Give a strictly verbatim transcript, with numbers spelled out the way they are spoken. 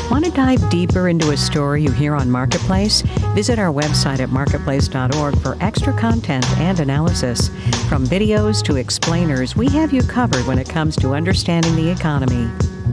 Want to dive deeper into a story you hear on Marketplace? Visit our website at marketplace dot org for extra content and analysis. From videos to explainers, we have you covered when it comes to understanding the economy.